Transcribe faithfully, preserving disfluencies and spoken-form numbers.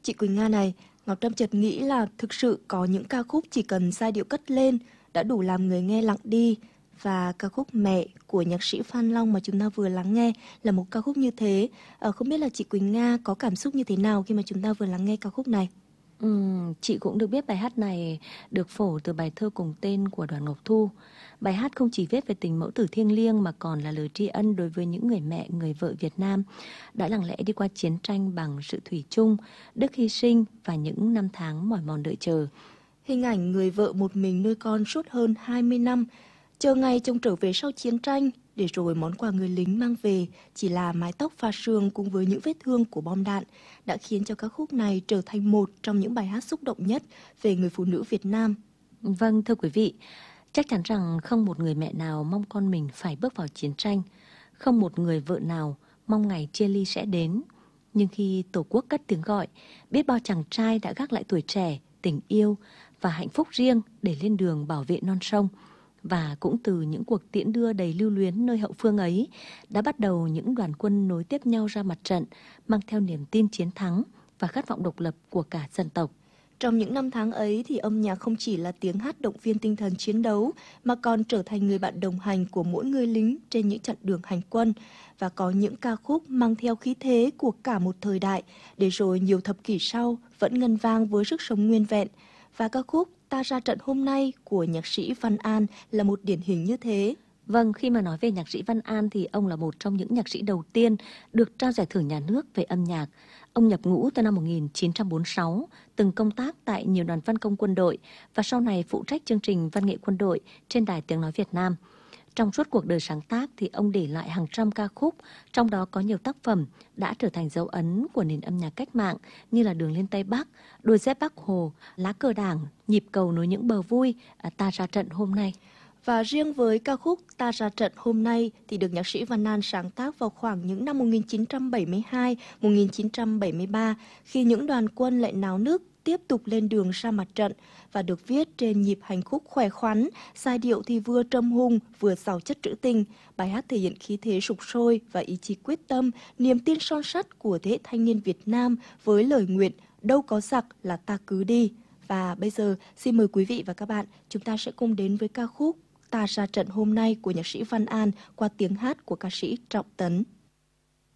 Chị Quỳnh Nga này, Ngọc Trâm chợt nghĩ là thực sự có những ca khúc chỉ cần giai điệu cất lên đã đủ làm người nghe lặng đi. Và ca khúc Mẹ của nhạc sĩ Phan Long mà chúng ta vừa lắng nghe là một ca khúc như thế. À, không biết là chị Quỳnh Nga có cảm xúc như thế nào khi mà chúng ta vừa lắng nghe ca khúc này? Ừ, chị cũng được biết bài hát này được phổ từ bài thơ cùng tên của Đoàn Ngọc Thu. Bài hát không chỉ viết về tình mẫu tử thiêng liêng mà còn là lời tri ân đối với những người mẹ, người vợ Việt Nam đã lặng lẽ đi qua chiến tranh bằng sự thủy chung, đức hy sinh và những năm tháng mỏi mòn đợi chờ. Hình ảnh người vợ một mình nuôi con suốt hơn hai mươi năm, chờ ngày chồng trở về sau chiến tranh, để rồi món quà người lính mang về chỉ là mái tóc phà sương cùng với những vết thương của bom đạn, đã khiến cho ca khúc này trở thành một trong những bài hát xúc động nhất về người phụ nữ Việt Nam. Vâng, thưa quý vị, chắc chắn rằng không một người mẹ nào mong con mình phải bước vào chiến tranh, không một người vợ nào mong ngày chia ly sẽ đến. Nhưng khi Tổ quốc cất tiếng gọi, biết bao chàng trai đã gác lại tuổi trẻ, tình yêu và hạnh phúc riêng để lên đường bảo vệ non sông. Và cũng từ những cuộc tiễn đưa đầy lưu luyến nơi hậu phương ấy, đã bắt đầu những đoàn quân nối tiếp nhau ra mặt trận, mang theo niềm tin chiến thắng và khát vọng độc lập của cả dân tộc. Trong những năm tháng ấy thì âm nhạc không chỉ là tiếng hát động viên tinh thần chiến đấu mà còn trở thành người bạn đồng hành của mỗi người lính trên những chặng đường hành quân, và có những ca khúc mang theo khí thế của cả một thời đại để rồi nhiều thập kỷ sau vẫn ngân vang với sức sống nguyên vẹn. Và ca khúc Ta Ra Trận Hôm Nay của nhạc sĩ Văn An là một điển hình như thế. Vâng, khi mà nói về nhạc sĩ Văn An thì ông là một trong những nhạc sĩ đầu tiên được trao giải thưởng nhà nước về âm nhạc. Ông nhập ngũ từ năm một nghìn chín trăm bốn mươi sáu, từng công tác tại nhiều đoàn văn công quân đội và sau này phụ trách chương trình văn nghệ quân đội trên Đài Tiếng Nói Việt Nam. Trong suốt cuộc đời sáng tác thì ông để lại hàng trăm ca khúc, trong đó có nhiều tác phẩm đã trở thành dấu ấn của nền âm nhạc cách mạng như là Đường Lên Tây Bắc, Đôi dép Bác Hồ, Lá Cờ Đảng, Nhịp Cầu Nối Những Bờ Vui, Ta Ra Trận Hôm Nay. Và riêng với ca khúc Ta Ra Trận Hôm Nay thì được nhạc sĩ Văn An sáng tác vào khoảng những năm một nghìn chín trăm bảy mươi hai đến một nghìn chín trăm bảy mươi ba, khi những đoàn quân lại náo nức tiếp tục lên đường ra mặt trận, và được viết trên nhịp hành khúc khỏe khoắn, giai điệu thì vừa trầm hùng vừa giàu chất trữ tình. Bài hát thể hiện khí thế sục sôi và ý chí quyết tâm, niềm tin son sắt của thế hệ thanh niên Việt Nam với lời nguyện đâu có giặc là ta cứ đi. Và bây giờ xin mời quý vị và các bạn, chúng ta sẽ cùng đến với ca khúc Ta Ra Trận Hôm Nay của nhạc sĩ Văn An qua tiếng hát của ca sĩ Trọng Tấn.